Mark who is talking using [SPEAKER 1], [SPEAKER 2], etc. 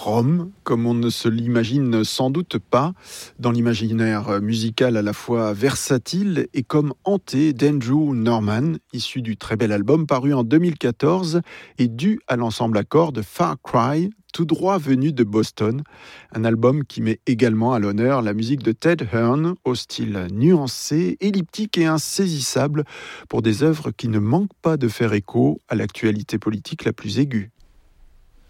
[SPEAKER 1] Rome, comme on ne se l'imagine sans doute pas, dans l'imaginaire musical à la fois versatile et comme hanté d'Andrew Norman, issu du très bel album paru en 2014 et dû à l'ensemble à cordes Far Cry, tout droit venu de Boston. Un album qui met également à l'honneur la musique de Ted Hearn, au style nuancé, elliptique et insaisissable, pour des œuvres qui ne manquent pas de faire écho à l'actualité politique la plus aiguë.